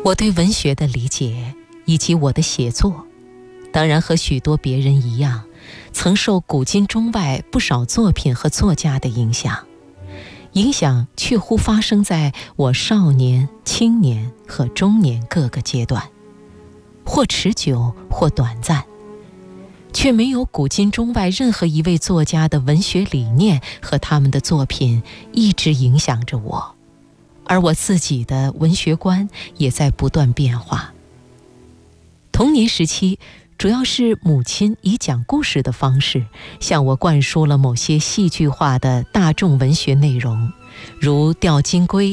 我对文学的理解以及我的写作，当然和许多别人一样，曾受古今中外不少作品和作家的影响，影响确乎发生在我少年、青年和中年各个阶段，或持久或短暂，却没有古今中外任何一位作家的文学理念和他们的作品一直影响着我，而我自己的文学观也在不断变化。童年时期，主要是母亲以讲故事的方式向我灌输了某些戏剧化的大众文学内容，如《吊金龟》